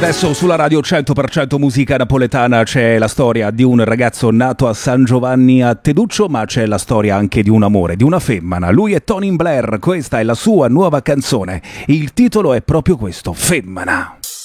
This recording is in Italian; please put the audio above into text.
Adesso sulla radio 100% musica napoletana c'è la storia di un ragazzo nato a San Giovanni a Teduccio, ma c'è la storia anche di un amore, di una femmina. Lui è Tony Blair, questa è la sua nuova canzone. Il titolo è proprio questo, Femmina.